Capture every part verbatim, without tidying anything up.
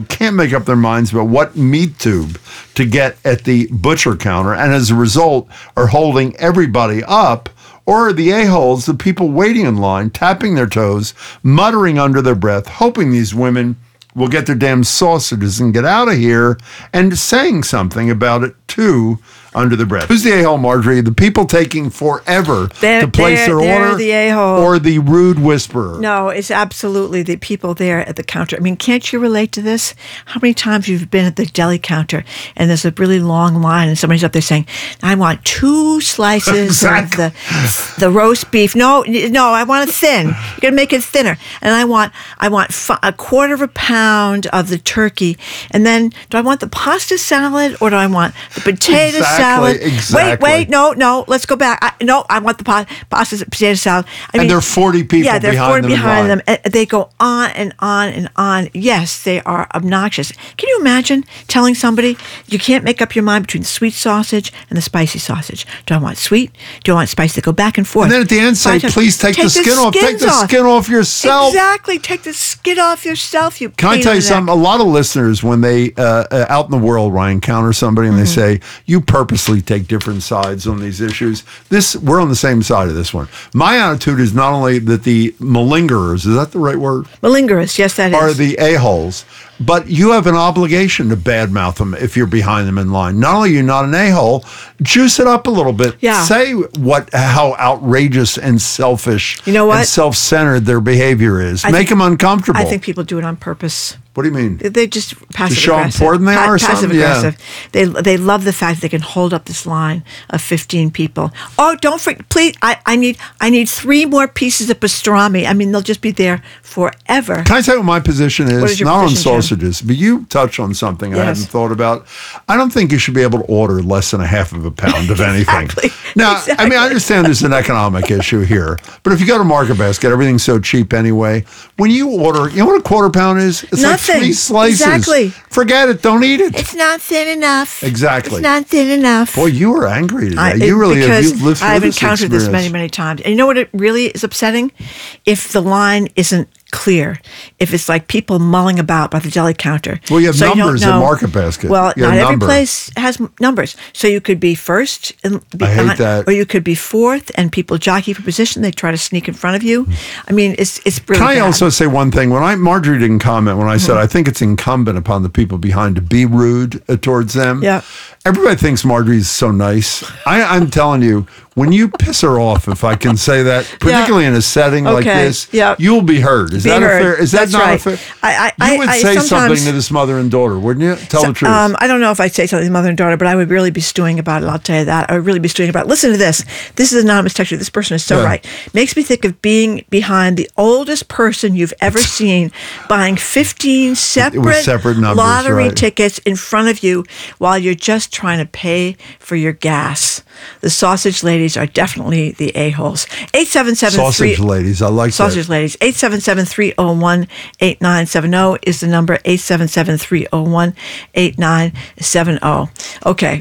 can't make up their minds about what meat tube to get at the butcher counter, and as a result are holding everybody up, or the a-holes, the people waiting in line, tapping their toes, muttering under their breath, hoping these women will get their damn sausages and get out of here, and saying something about it too under the breath. Who's the a-hole, Marjorie? The people taking forever they're, to place they're, their they're order, the a-hole. Or the rude whisperer? No, it's absolutely the people there at the counter. I mean, can't you relate to this? How many times you've been at the deli counter and there's a really long line and somebody's up there saying, I want two slices exactly. of the the roast beef. No, no, I want it thin. You're going to make it thinner. And I want I want f- a quarter of a pound of the turkey. And then do I want the pasta salad or do I want the potato exactly, salad? Exactly. Wait, wait, no, no, let's go back. I, no, I want the pa- pasta potato salad. I and mean, there are forty people yeah, there are behind forty them. behind them. And they go on and on and on. Yes, they are obnoxious. Can you imagine telling somebody you can't make up your mind between the sweet sausage and the spicy sausage? Do I want sweet? Do I want spicy? They go back and forth. And then at the end say, Five please take, take the skin the off. Take the off. skin off yourself. Exactly. Take the skin off yourself, you Can I pain tell in you the something? neck. A lot of listeners, when they, uh, uh, out in the world, Ryan, encounter somebody and Mm-hmm. they say, you purposely take different sides on these issues. This, we're on the same side of this one. My attitude is not only that the malingerers, is that the right word? Malingerous, yes, that is. Are the a-holes, but you have an obligation to badmouth them if you're behind them in line. Not only are you not an a-hole, juice it up a little bit. Yeah. Say what, how outrageous and selfish You know what? and self-centered their behavior is. I Make think- them uncomfortable. I think people do it on purpose. What do you mean? They just passive show how aggressive. important they are or passive something? Yeah. aggressive. They they love the fact they can hold up this line of fifteen people. Oh, don't forget, please! I, I need I need three more pieces of pastrami. I mean, they'll just be there forever. Can I tell you what my position is? What is your Not position, on Jim? sausages, but you touch on something I Yes. hadn't thought about. I don't think you should be able to order less than a half of a pound of anything. Exactly. Now, I mean, Exactly. I understand there's an economic issue here, but if you go to Market Basket, everything's so cheap anyway. When you order, you know what a quarter pound is? It's Nothing. like three slices. Exactly. Forget it. Don't eat it. It's not thin enough. Exactly. It's not thin enough. Boy, you are angry today. I- you really have. because You've lived through I've this encountered this many, experience. many times. And you know what it really is upsetting? If the line isn't clear, if it's like people mulling about by the deli counter. Well, you have So don't numbers in know- Market Basket. Well, You have not every number. place has m- numbers. So you could be first, and be I hate behind- that. or you could be fourth, and people jockey for position. They try to sneak in front of you. I mean, it's it's really Can I bad. also say one thing? When I Marjorie didn't comment when I said I think it's incumbent upon the people behind to be rude uh, towards them. Yeah. Everybody thinks Marjorie's so nice. I, I'm telling you, when you piss her off, if I can say that, particularly in a setting like Okay. this, Yeah. you'll be heard. Is Be that heard. a fair? Is that That's not right. a fair? I- I- you would I- I say something sometimes- to this mother and daughter, wouldn't you? Tell the truth. Um, I don't know if I'd say something to mother and daughter, but I would really be stewing about it. I'll tell you that. I would really be stewing about it. Listen to this. This is anonymous texture. This person is so Yeah. right. Makes me think of being behind the oldest person you've ever seen buying fifteen separate, separate numbers, lottery right. tickets in front of you while you're just trying to pay for your gas. The sausage ladies are definitely the a-holes. eight seven seven three Sausage ladies, I like Sausage that. ladies. eight seven seven, three oh one, eight nine seven oh is the number. eight seven seven, three oh one, eight nine seven oh. Okay.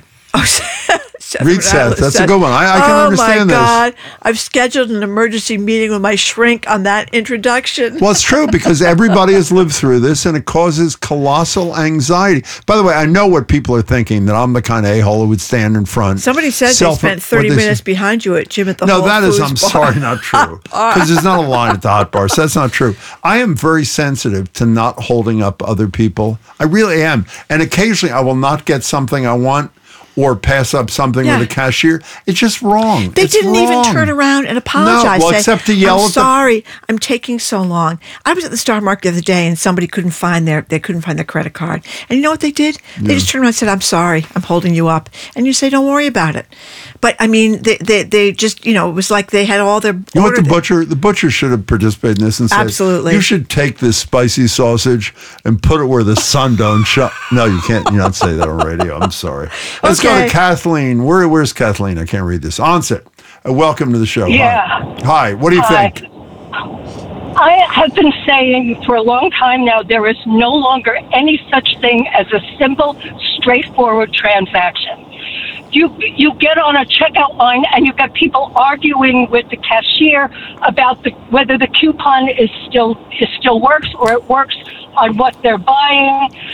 Read Seth. That's a good one. I- I can oh understand this. Oh, my God. I've scheduled an emergency meeting with my shrink on that introduction. Well, it's true because everybody has lived through this and it causes colossal anxiety. By the way, I know what people are thinking, that I'm the kind of a-hole who would stand in front. Somebody said self- they spent thirty what they- minutes behind you at Jim at the No, Whole that is, Foods I'm bar. sorry, not true. Because there's not a line at the hot bar, so that's not true. I am very sensitive to not holding up other people. I really am. And occasionally I will not get something I want or pass up something Yeah. with a cashier. It's just wrong. They It's didn't even wrong. turn around and apologize. No, well, say, except to yell I'm at the- sorry, I'm taking so long. I was at the Star Market the other day and somebody couldn't find their they couldn't find their credit card. And you know what they did? They just turned around and said, I'm sorry, I'm holding you up. And you say, don't worry about it. But I mean, they they, they just, you know, it was like they had all their You know what order the that- butcher? The butcher should have participated in this and said, Absolutely. you should take this spicy sausage and put it where the sun don't shine. No, you can't. You don't say that on radio. I'm sorry. Let's go Okay. to Kathleen. Where, where's Kathleen? I can't read this. Onset. Uh, welcome to the show. Yeah. Hi. Hi. What do you Hi. think? I have been saying for a long time now there is no longer any such thing as a simple, straightforward transaction. You you get on a checkout line and you've got people arguing with the cashier about the, whether the coupon is still is still works or it works on what they're buying.